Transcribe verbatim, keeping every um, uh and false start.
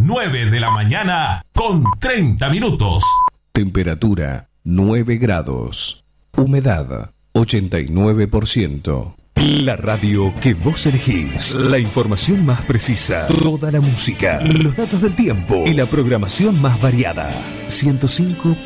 nueve de la mañana con treinta minutos. Temperatura nueve grados. Humedad ochenta y nueve por ciento. La radio que vos elegís. La información más precisa. Toda la música. Los datos del tiempo. Y la programación más variada. ciento cinco